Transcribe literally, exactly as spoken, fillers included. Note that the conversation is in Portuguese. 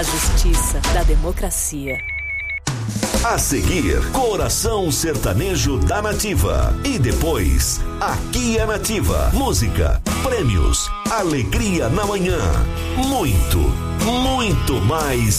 a justiça da democracia. A seguir, Coração Sertanejo da Nativa. E depois, Aqui é Nativa. Música, prêmios, alegria na manhã. Muito, muito mais